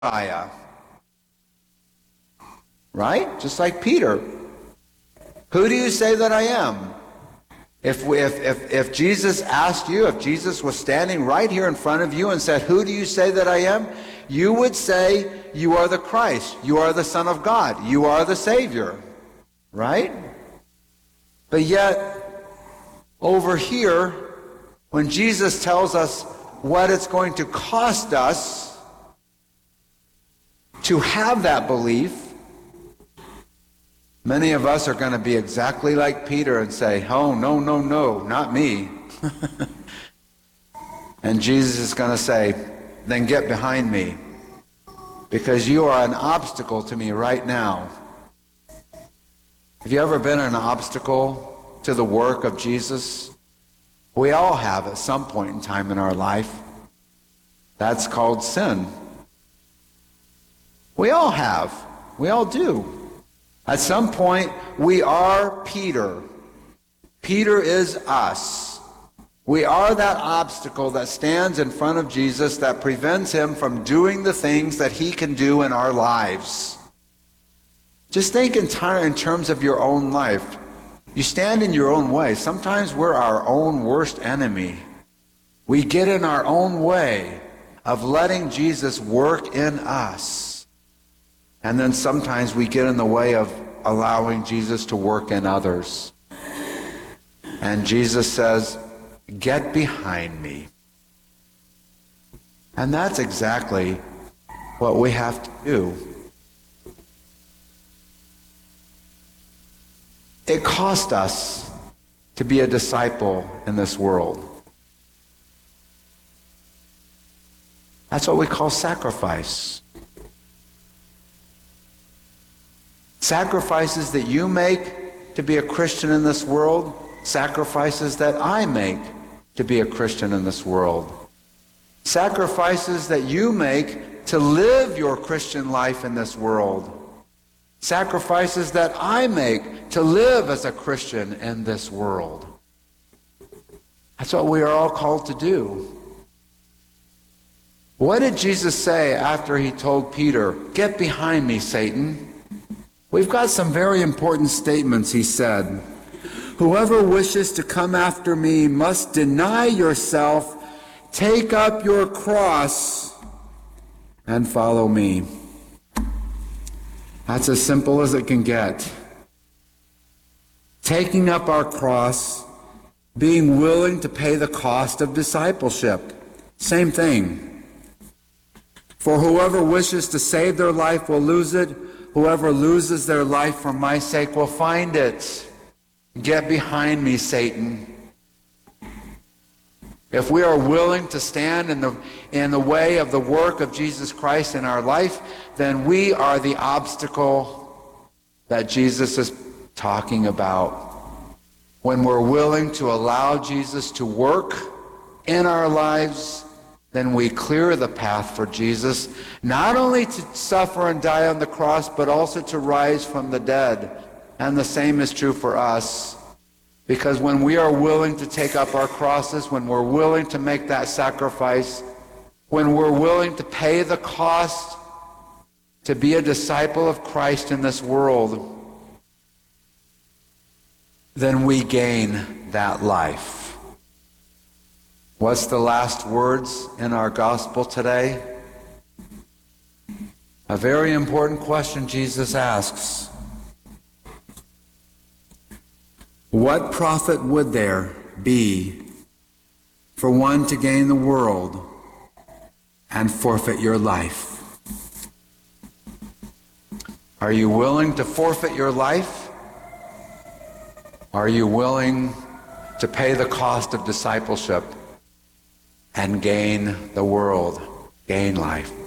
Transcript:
Messiah. Right? Just like Peter. Who do you say that I am? If Jesus asked you, if Jesus was standing right here in front of you and said, who do you say that I am? You would say, you are the Christ. You are the Son of God. You are the Savior. Right? But yet, over here, when Jesus tells us what it's going to cost us to have that belief, many of us are going to be exactly like Peter and say, oh, no, no, no, not me. And Jesus is going to say, then get behind me, because you are an obstacle to me right now. Have you ever been an obstacle to the work of Jesus? We all have at some point in time in our life. That's called sin. We all have. We all do. At some point, we are Peter. Peter is us. We are that obstacle that stands in front of Jesus that prevents him from doing the things that he can do in our lives. Just think in terms of your own life. You stand in your own way. Sometimes we're our own worst enemy. We get in our own way of letting Jesus work in us. And then sometimes we get in the way of allowing Jesus to work in others. And Jesus says, get behind me. And that's exactly what we have to do. It cost us to be a disciple in this world. That's what we call sacrifice. Sacrifices that you make to be a Christian in this world, sacrifices that I make to be a Christian in this world. Sacrifices that you make to live your Christian life in this world. Sacrifices that I make to live as a Christian in this world. That's what we are all called to do. What did Jesus say after he told Peter, get behind me, Satan? We've got some very important statements, he said. Whoever wishes to come after me must deny yourself, take up your cross, and follow me. That's as simple as it can get. Taking up our cross, being willing to pay the cost of discipleship. Same thing. For whoever wishes to save their life will lose it. Whoever loses their life for my sake will find it. Get behind me, Satan. If we are willing to stand in the way of the work of Jesus Christ in our life, then we are the obstacle that Jesus is talking about. When we're willing to allow Jesus to work in our lives, then we clear the path for Jesus, not only to suffer and die on the cross, but also to rise from the dead. And the same is true for us. Because when we are willing to take up our crosses, when we're willing to make that sacrifice, when we're willing to pay the cost to be a disciple of Christ in this world, then we gain that life. What's the last words in our gospel today? A very important question Jesus asks. What profit would there be for one to gain the world and forfeit your life? Are you willing to forfeit your life? Are you willing to pay the cost of discipleship and gain the world, gain life?